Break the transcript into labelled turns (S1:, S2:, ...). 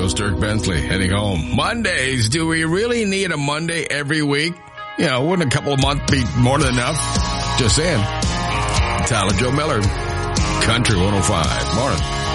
S1: host, Dirk Bentley, heading home. Mondays, do we really need a Monday every week? You know, wouldn't a couple of months be more than enough? Just saying. Tyler Joe Miller, Country 105. Morning.